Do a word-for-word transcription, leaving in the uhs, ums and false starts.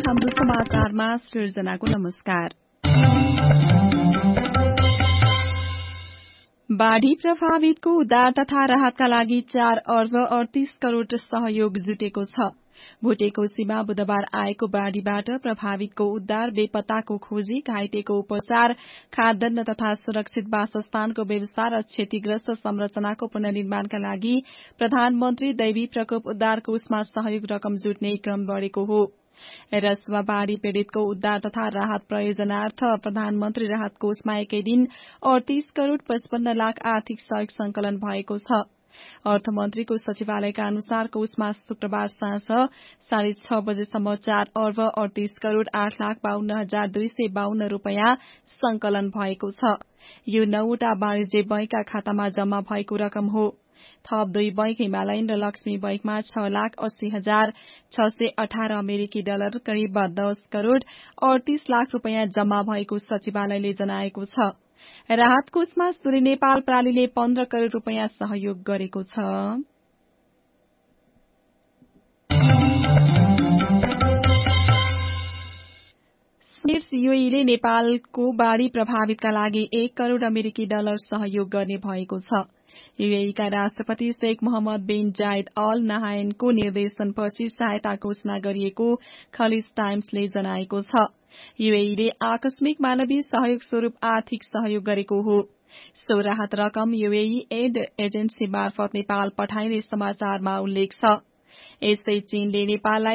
हाम्रो समाचारमा सृजनाको नमस्कार। बाढ़ी प्रभावितको उद्धार तथा राहतका लागि चार अर्ब अडतीस करोड़ सहयोग जुटेको छ। भुटेको सीमा बुधबार आएको बाढ़ीबाट प्रभावितको उद्धार, बेपत्ताको खोजी, घाइतेको उपचार, खाद्यान्न तथा सुरक्षित वासस्थानको व्यवस्था र क्षतिग्रस्त संरचनाको पुनर्निर्माणका लागि प्रधानमन्त्री दैवी प्रकोप उद्धार कोषमा सहयोग रकम जुट्ने क्रम बढ़ेको हो। रसुवा बाढ़ी पीड़ितको उद्धार तथा राहत प्रयोजनार्थ प्रधानमन्त्री राहत कोषमा एकै दिन अडतीस करोड़ पचपन्न लाख आर्थिक सहयोग संकलन भएको छ। अर्थमन्त्रीको सचिवालयका अनुसार कोषमा शुक्रबार साँझ साढे छ बजेसम्म चार अर्ब अडतीस करोड़ आठ लाख बाहन्न हजार दुई सय बाहन्न रूपियाँ संकलन भएको छ। यो नौवटा वाणिज्य बैंकका खातामा जम्मा भएको रकम हो। थप दुई बैंक हिमालयन र लक्ष्मी बैंकमा छ लाख अस्सी हजार छ सय अठार अमेरिकी डलर करिब दस करोड़ अडतीस लाख रूपियाँ जम्मा भएको सचिवालयले जनाएको छ। राहत कोषमा सूर्य नेपाल प्रालीले पन्ध्र करोड़ रूपियाँ सहयोग गरेको छ। यूएईले नेपालको बाढ़ी प्रभावितका लागि एक करोड़ अमेरिकी डलर सहयोग गर्ने भएको छ। यूएईका राष्ट्रपति शेख मोहम्मद बिन जायद अल नाहायनको निर्देशनपछि सहायता घोषणा गरिएको खलिज टाइम्सले जनाएको छ। यूएईले आकस्मिक मानवीय सहयोग स्वरूप आर्थिक सहयोग गरेको हो। सो राहत रकम यूएई एड एजेन्सी मार्फत नेपाल पठाइने समाचारमा उल्लेख छ। यसै चीनले नेपाललाई